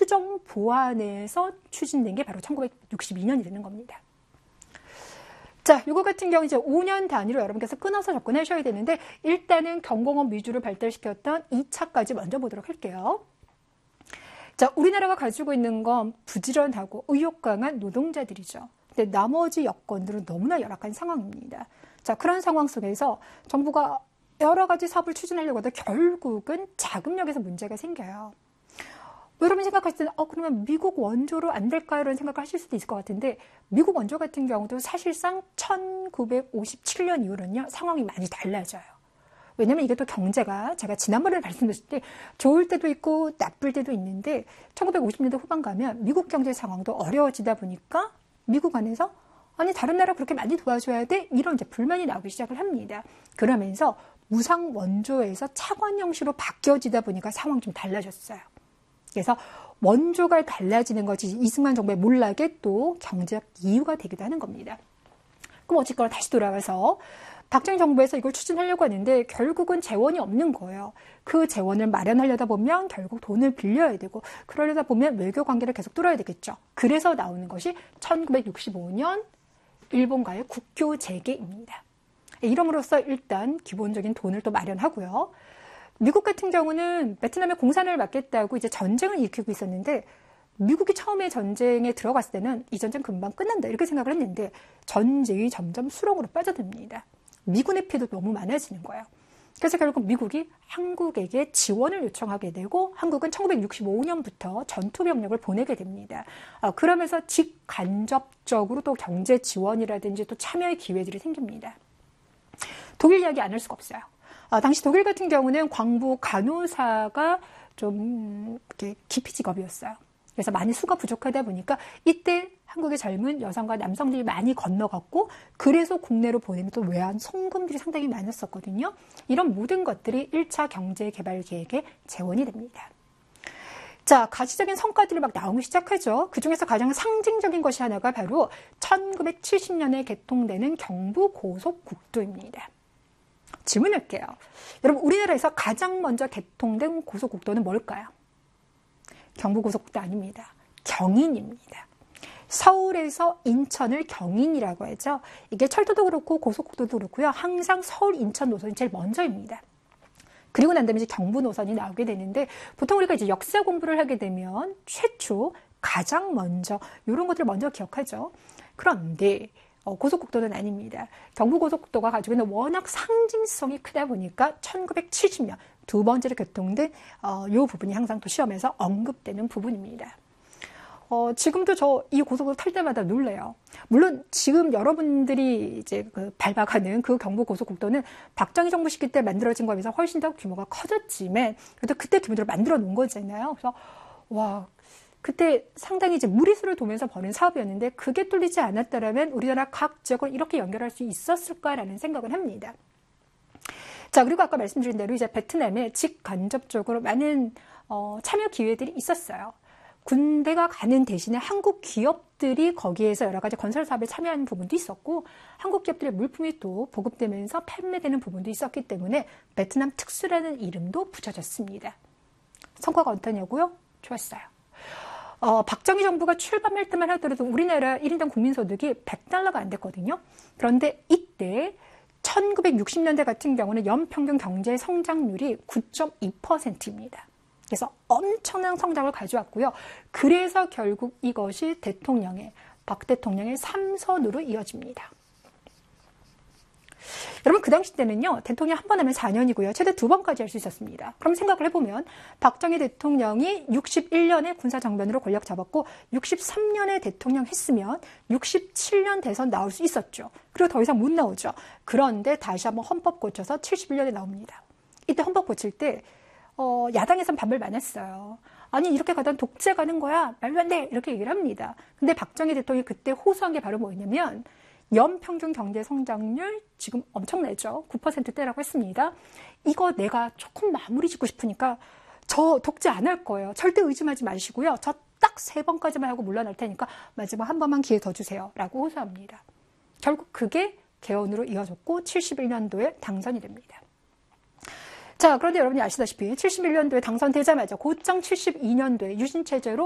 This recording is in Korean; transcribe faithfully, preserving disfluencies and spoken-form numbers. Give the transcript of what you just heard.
추정 보완해서 추진된 게 바로 천구백육십이 년이 되는 겁니다. 자, 이거 같은 경우 이제 오 년 단위로 여러분께서 끊어서 접근하셔야 되는데 일단은 경공업 위주로 발달시켰던 이 차까지 먼저 보도록 할게요. 자, 우리나라가 가지고 있는 건 부지런하고 의욕 강한 노동자들이죠. 근데 나머지 여건들은 너무나 열악한 상황입니다. 자, 그런 상황 속에서 정부가 여러 가지 사업을 추진하려고 해도 결국은 자금력에서 문제가 생겨요. 여러분 생각하실 때는 어 그러면 미국 원조로 안 될까요? 이런 생각을 하실 수도 있을 것 같은데 미국 원조 같은 경우도 사실상 천구백오십칠 년 이후로는요 상황이 많이 달라져요. 왜냐면 이게 또 경제가 제가 지난번에 말씀드렸을 때 좋을 때도 있고 나쁠 때도 있는데 천구백오십 년대 후반 가면 미국 경제 상황도 어려워지다 보니까 미국 안에서 아니 다른 나라 그렇게 많이 도와줘야 돼? 이런 이제 불만이 나오기 시작을 합니다. 그러면서 무상 원조에서 차관 형식으로 바뀌어지다 보니까 상황이 좀 달라졌어요. 그래서 원조가 달라지는 것이 이승만 정부의 몰락의 또 경제적 이유가 되기도 하는 겁니다. 그럼 어쨌거나 다시 돌아와서 박정희 정부에서 이걸 추진하려고 하는데 결국은 재원이 없는 거예요. 그 재원을 마련하려다 보면 결국 돈을 빌려야 되고 그러려다 보면 외교 관계를 계속 뚫어야 되겠죠. 그래서 나오는 것이 천구백육십오 년 일본과의 국교 재개입니다. 이름으로써 일단 기본적인 돈을 또 마련하고요. 미국 같은 경우는 베트남에 공산을 맡겠다고 이제 전쟁을 일으키고 있었는데 미국이 처음에 전쟁에 들어갔을 때는 이 전쟁 금방 끝난다 이렇게 생각을 했는데 전쟁이 점점 수렁으로 빠져듭니다. 미군의 피해도 너무 많아지는 거예요. 그래서 결국 미국이 한국에게 지원을 요청하게 되고 한국은 천구백육십오 년부터 전투병력을 보내게 됩니다. 어, 그러면서 직간접적으로 또 경제 지원이라든지 또 참여의 기회들이 생깁니다. 독일 이야기 안 할 수가 없어요. 아, 당시 독일 같은 경우는 광부 간호사가 좀 이렇게 기피 직업이었어요. 그래서 많이 수가 부족하다 보니까 이때 한국의 젊은 여성과 남성들이 많이 건너갔고 그래서 국내로 보내는 또 외환 송금들이 상당히 많았었거든요. 이런 모든 것들이 일 차 경제개발 계획의 재원이 됩니다. 자, 가시적인 성과들이 막 나오기 시작하죠. 그중에서 가장 상징적인 것이 하나가 바로 천구백칠십 년에 개통되는 경부고속국도입니다. 질문할게요. 여러분 우리나라에서 가장 먼저 개통된 고속국도는 뭘까요? 경부고속국도 아닙니다. 경인입니다. 서울에서 인천을 경인이라고 하죠. 이게 철도도 그렇고 고속국도도 그렇고요. 항상 서울 인천 노선이 제일 먼저입니다. 그리고 난 다음에 이제 경부 노선이 나오게 되는데 보통 우리가 이제 역사 공부를 하게 되면 최초 가장 먼저 이런 것들을 먼저 기억하죠. 그런데 어, 고속국도는 아닙니다. 경부고속국도가 가지고 있는 워낙 상징성이 크다 보니까 천구백칠십 년 두 번째로 개통된 어, 이 부분이 항상 또 시험에서 언급되는 부분입니다. 어, 지금도 저 이 고속도로 탈 때마다 놀래요. 물론 지금 여러분들이 이제 그 밟아가는 그 경부고속국도는 박정희 정부 시기 때 만들어진 거에 비해서 훨씬 더 규모가 커졌지만 그래도 그때 규모대로 만들어 놓은 거잖아요. 그래서 와. 그때 상당히 이제 무리수를 두면서 버는 사업이었는데 그게 뚫리지 않았다라면 우리나라 각 지역을 이렇게 연결할 수 있었을까라는 생각을 합니다. 자, 그리고 아까 말씀드린 대로 이제 베트남에 직간접적으로 많은 어, 참여 기회들이 있었어요. 군대가 가는 대신에 한국 기업들이 거기에서 여러 가지 건설 사업에 참여하는 부분도 있었고 한국 기업들의 물품이 또 보급되면서 판매되는 부분도 있었기 때문에 베트남 특수라는 이름도 붙여졌습니다. 성과가 어떠냐고요? 좋았어요. 어, 박정희 정부가 출범할 때만 하더라도 우리나라 일 인당 국민소득이 백 달러가 안 됐거든요. 그런데 이때 천구백육십 년대 같은 경우는 연평균 경제 성장률이 구 점 이 퍼센트입니다. 그래서 엄청난 성장을 가져왔고요. 그래서 결국 이것이 대통령의, 박 대통령의 삼선으로 이어집니다. 여러분 그 당시 때는요. 대통령 한 번 하면 사 년이고요. 최대 두 번까지 할 수 있었습니다. 그럼 생각을 해보면 박정희 대통령이 육십일 년에 군사정변으로 권력 잡았고 육십삼 년에 대통령 했으면 육십칠 년 대선 나올 수 있었죠. 그리고 더 이상 못 나오죠. 그런데 다시 한번 헌법 고쳐서 칠십일 년에 나옵니다. 이때 헌법 고칠 때 어, 야당에선 반발 많았어요. 아니 이렇게 가다 독재 가는 거야. 말도 안 돼. 이렇게 얘기를 합니다. 근데 박정희 대통령이 그때 호소한 게 바로 뭐냐면 연평균 경제 성장률 지금 엄청나죠. 구 퍼센트대라고 했습니다. 이거 내가 조금 마무리 짓고 싶으니까 저 독재 안 할 거예요. 절대 의심하지 마시고요. 저 딱 세 번까지만 하고 물러날 테니까 마지막 한 번만 기회 더 주세요. 라고 호소합니다. 결국 그게 개헌으로 이어졌고 칠십일 년도에 당선이 됩니다. 자, 그런데 여러분이 아시다시피 칠십일 년도에 당선되자마자 곧장 칠십이 년도에 유신체제로